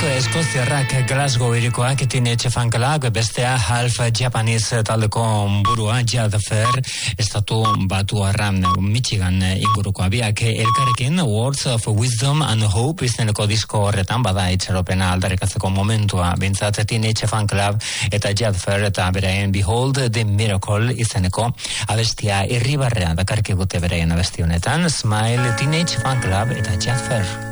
Eskoziarrak Glasgow irikoak Teenage Fan Club, bestea Half Japanese taldeko burua Jad Fair, estatu batuarra Michigan inguruko biak elkarrekin Words of Wisdom and Hope izeneko disko horretan bada itxaropena aldarrikatzeko momentua. Bintzat Teenage Fan Club eta Jad Fair eta beraien Behold the Miracle izeneko abestia irribarrea dakarkigute beraien abesti honetan. Smile, Teenage Fan Club eta Jad Fair.